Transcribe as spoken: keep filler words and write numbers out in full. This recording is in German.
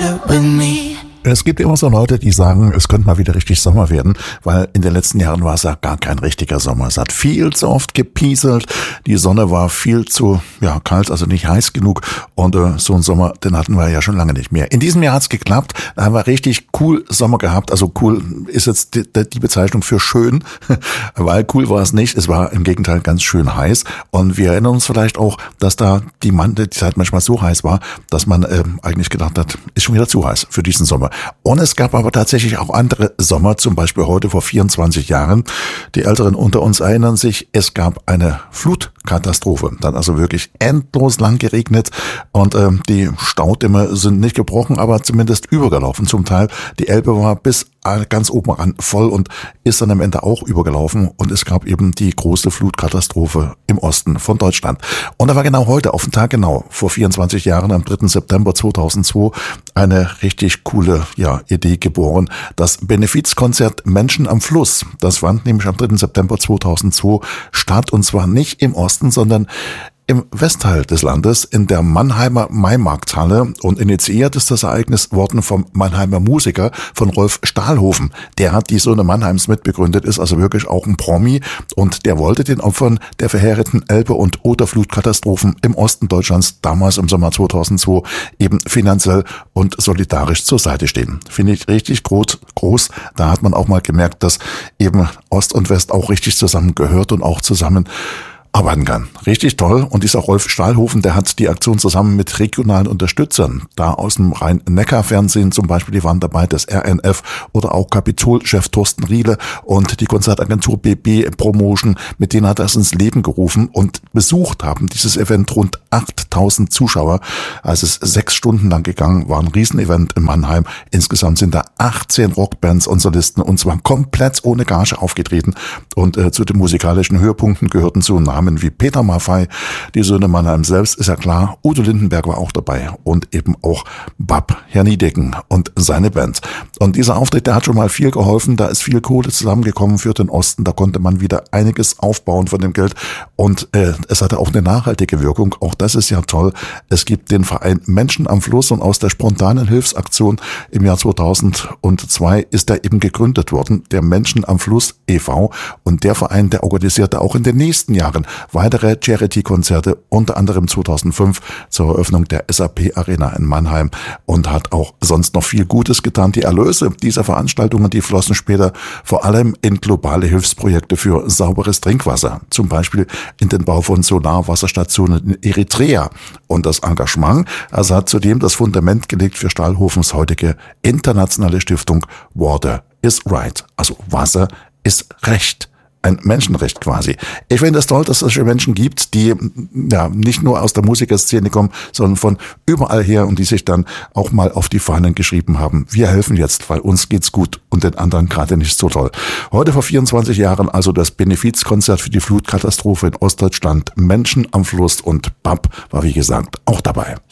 together with me. Es gibt immer so Leute, die sagen, es könnte mal wieder richtig Sommer werden, weil in den letzten Jahren war es ja gar kein richtiger Sommer. Es hat viel zu oft gepieselt, die Sonne war viel zu ja kalt, also nicht heiß genug und äh, so einen Sommer, den hatten wir ja schon lange nicht mehr. In diesem Jahr hat es geklappt, da haben wir richtig cool Sommer gehabt, also cool ist jetzt die, die Bezeichnung für schön, weil cool war es nicht, es war im Gegenteil ganz schön heiß und wir erinnern uns vielleicht auch, dass da die, Mann, die Zeit manchmal so heiß war, dass man äh, eigentlich gedacht hat, ist schon wieder zu heiß für diesen Sommer. Und es gab aber tatsächlich auch andere Sommer, zum Beispiel heute vor vierundzwanzig Jahren. Die Älteren unter uns erinnern sich, es gab eine Flutkatastrophe. Dann also wirklich endlos lang geregnet und äh, die Staudämme sind nicht gebrochen, aber zumindest übergelaufen zum Teil. Die Elbe war bis ganz oben ran voll und ist dann am Ende auch übergelaufen und es gab eben die große Flutkatastrophe im Osten von Deutschland. Und da war genau heute, auf den Tag genau, vor vierundzwanzig Jahren, am dritten September zweitausendzwei, eine richtig coole ja, Idee geboren. Das Benefizkonzert Menschen am Fluss, das fand nämlich am dritten September zweitausendzwei statt und zwar nicht im Osten, sondern im Westteil des Landes in der Mannheimer Maimarkthalle und initiiert ist das Ereignis worden vom Mannheimer Musiker, von Rolf Stahlhofen. Der hat die Söhne Mannheims mitbegründet, ist also wirklich auch ein Promi und der wollte den Opfern der verheerenden Elbe- und Oderflutkatastrophen im Osten Deutschlands damals im Sommer zweitausendzwei eben finanziell und solidarisch zur Seite stehen. Finde ich richtig groß, groß. Da hat man auch mal gemerkt, dass eben Ost und West auch richtig zusammengehört und auch zusammen arbeiten kann. Richtig toll. Und dieser Rolf Stahlhofen, der hat die Aktion zusammen mit regionalen Unterstützern, da aus dem Rhein-Neckar-Fernsehen zum Beispiel, die waren dabei, das R N F oder auch Kapitol-Chef Thorsten Riele und die Konzertagentur B B Promotion, mit denen hat er es ins Leben gerufen und besucht haben dieses Event rund achttausend Zuschauer. Also es ist sechs Stunden lang gegangen, war ein Riesenevent in Mannheim. Insgesamt sind da achtzehn Rockbands und Solisten und zwar komplett ohne Gage aufgetreten und äh, zu den musikalischen Höhepunkten gehörten so Namen wie Peter Maffay, die Söhne Mannheim selbst, ist ja klar. Udo Lindenberg war auch dabei und eben auch Bab, Herr Niedecken und seine Band. Und dieser Auftritt, der hat schon mal viel geholfen. Da ist viel Kohle zusammengekommen für den Osten. Da konnte man wieder einiges aufbauen von dem Geld. Und äh, es hatte auch eine nachhaltige Wirkung. Auch das ist ja toll. Es gibt den Verein Menschen am Fluss und aus der spontanen Hilfsaktion im Jahr zweitausendzwei ist er eben gegründet worden, der Menschen am Fluss e V. Und der Verein, der organisierte auch in den nächsten Jahren weitere Charity-Konzerte, unter anderem zweitausendfünf zur Eröffnung der S A P Arena in Mannheim und hat auch sonst noch viel Gutes getan. Die Erlöse dieser Veranstaltungen, die flossen später vor allem in globale Hilfsprojekte für sauberes Trinkwasser, zum Beispiel in den Bau von Solarwasserstationen in Eritrea. Und das Engagement, also hat zudem das Fundament gelegt für Stahlhofens heutige internationale Stiftung Water is Right, also Wasser ist Recht. Ein Menschenrecht quasi. Ich finde es toll, dass es schon Menschen gibt, die ja nicht nur aus der Musikerszene kommen, sondern von überall her und die sich dann auch mal auf die Fahnen geschrieben haben. Wir helfen jetzt, weil uns geht's gut und den anderen gerade nicht so toll. Heute vor vierundzwanzig Jahren also das Benefizkonzert für die Flutkatastrophe in Ostdeutschland. Menschen am Fluss und Bab war wie gesagt auch dabei.